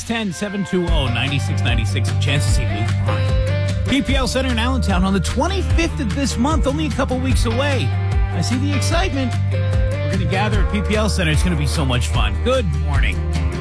610-720-9696. A chance to see Luke Bryan. PPL Center in Allentown on the 25th of this month, only a couple weeks away. I see the excitement. We're going to gather at PPL Center. It's going to be so much fun. Good morning.